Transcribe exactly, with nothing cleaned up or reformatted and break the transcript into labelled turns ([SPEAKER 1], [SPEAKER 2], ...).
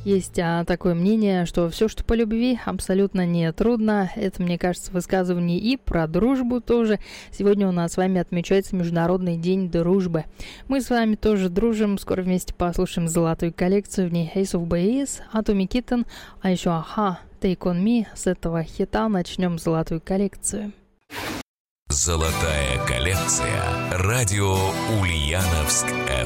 [SPEAKER 1] Есть а, такое мнение, что все, что по любви, абсолютно не трудно. Это, мне кажется, высказывание и про дружбу тоже. Сегодня у нас с вами отмечается Международный день дружбы. Мы с вами тоже дружим. Скоро вместе послушаем золотую коллекцию. В ней Ace of Base, Atomic Kitten, а еще Аха, Take On Me. С этого хита начнем золотую коллекцию.
[SPEAKER 2] Золотая коллекция. Радио Ульяновск эф эм.